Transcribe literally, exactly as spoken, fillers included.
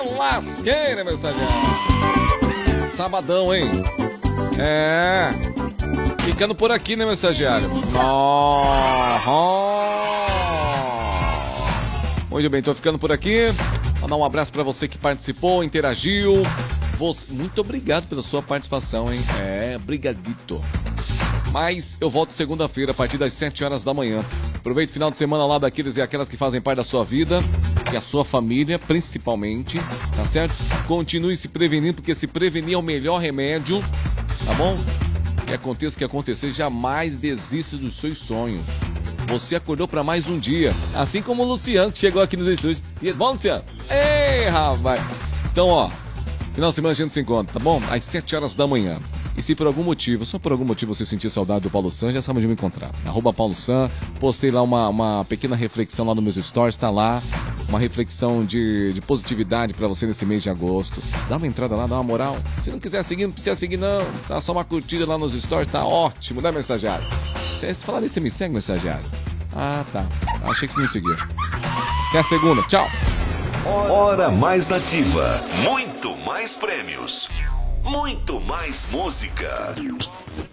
lasqueira, meu estagiário. Sabadão, hein? É. Ficando por aqui, né, meu estagiário? Oh, oh. Muito bem, tô ficando por aqui. Vou dar um abraço pra você que participou, interagiu. Você... Muito obrigado pela sua participação, hein? É, brigadito. Mas eu volto segunda-feira, a partir das sete horas da manhã. Aproveite o final de semana lá daqueles e aquelas que fazem parte da sua vida e a sua família, principalmente, tá certo? Continue se prevenindo, porque se prevenir é o melhor remédio, tá bom? Que aconteça o que acontecer, jamais desista dos seus sonhos. Você acordou para mais um dia, assim como o Luciano, que chegou aqui nos estúdios. E, bom, Luciano? Ei, rapaz! Então, ó, final de semana a gente se encontra, tá bom? Às sete horas da manhã. E se por algum motivo, só por algum motivo você sentir saudade do Paulo San, já sabe onde me encontrar. Arroba Paulo San, postei lá uma, uma pequena reflexão lá nos meus stories, tá lá. Uma reflexão de, de positividade pra você nesse mês de agosto. Dá uma entrada lá, dá uma moral. Se não quiser seguir, não precisa seguir não. Dá só uma curtida lá nos stories, tá ótimo, né, meu estagiário? Se falar nisso, você me segue, meu estagiário? Ah, tá. Achei que você não seguia. Até a segunda, tchau. Hora Mais Nativa. Muito mais prêmios. Muito mais música.